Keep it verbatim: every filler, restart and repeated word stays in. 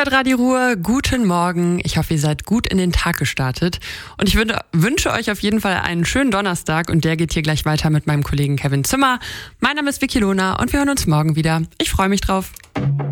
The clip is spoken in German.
hört Radio Ruhr, guten Morgen. Ich hoffe, ihr seid gut in den Tag gestartet. Und ich wün- wünsche euch auf jeden Fall einen schönen Donnerstag und der geht hier gleich weiter mit meinem Kollegen Kevin Zimmer. Mein Name ist Vicky Lohner und wir hören uns morgen wieder. Ich freue mich drauf.